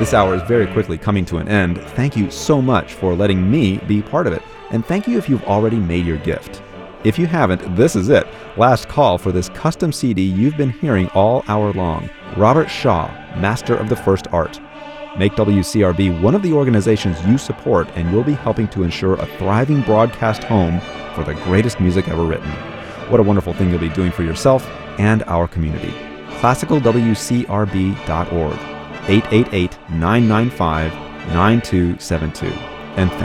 This hour is very quickly coming to an end. Thank you so much for letting me be part of it. And thank you if you've already made your gift. If you haven't, this is it. Last call for this custom CD you've been hearing all hour long. Robert Shaw, Master of the First Art. Make WCRB one of the organizations you support, and you'll be helping to ensure a thriving broadcast home for the greatest music ever written. What a wonderful thing you'll be doing for yourself and our community. ClassicalWCRB.org, 888-995-9272. And